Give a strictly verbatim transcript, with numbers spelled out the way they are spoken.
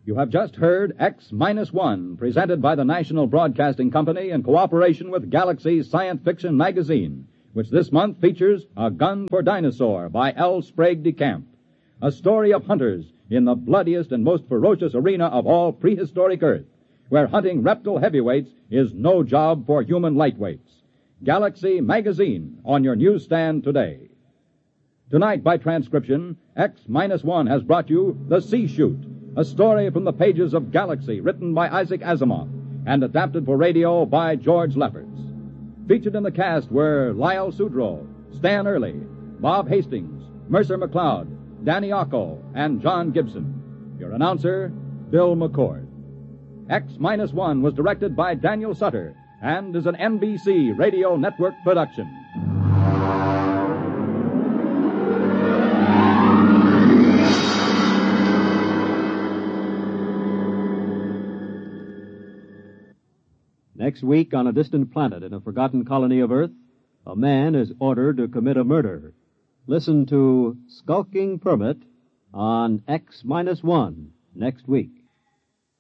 You have just heard X Minus One, presented by the National Broadcasting Company in cooperation with Galaxy Science Fiction Magazine, which this month features A Gun for Dinosaur by L. Sprague de Camp, a story of hunters in the bloodiest and most ferocious arena of all prehistoric Earth, where hunting reptile heavyweights is no job for human lightweights. Galaxy Magazine on your newsstand today. Tonight, by transcription, X Minus One has brought you The Sea Shoot, a story from the pages of Galaxy, written by Isaac Asimov and adapted for radio by George Lefferts. Featured in the cast were Lyle Sudrow, Stan Early, Bob Hastings, Mercer McLeod, Danny Ocko, and John Gibson. Your announcer, Bill McCord. X Minus One was directed by Daniel Sutter and is an N B C Radio Network production. Next week, on a distant planet in a forgotten colony of Earth, a man is ordered to commit a murder. Listen to Skulking Permit on X Minus One next week.